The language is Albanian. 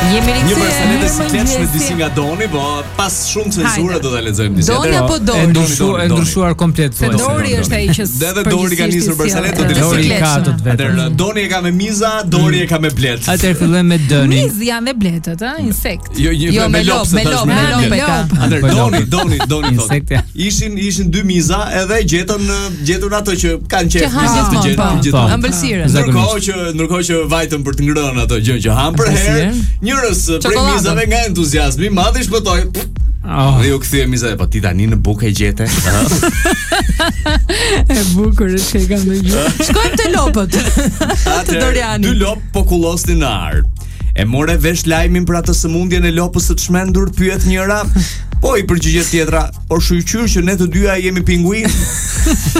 Jemi Një rikthyer. bërsalet e sikletshme disi nga Doni, po pas shumë cenzure do ta lexojmë disi. Doni apo Dori? E ndryshuar komplet Se Dori është ai që edhe Dori ka nisur bërsalet do të Dori ka ato të vetë. Atëherë Doni e ka me miza, Dori e ka me blet. Atëherë fillojmë me Doni. Miz janë dhe bletët, ëh, insekt. Jo me lop e ka. Atëherë Doni thotë. Insekte. Ishin dy miza edhe gjetën ato që kanë qef gjithmonë. Ëmbëlsirën. Ndërkohë që vajtën për të ngrënë ato gjë që han për herë, njërës prej mizave nga entuziazmi i madh i shpëtoi. Dhe ju kthye miza, po ti tani në bukë e gjete. E bukur është që kam ndonjë. Shkojmë te lopët. Te Doriani. Dy lop po kullosnin në ar. E more vesh lajmin për atë sëmundjen e lopës së çmendur, pyet njëra. Po i përgjigjet tjetra, por shqyr që ne të dyja jemi pinguin.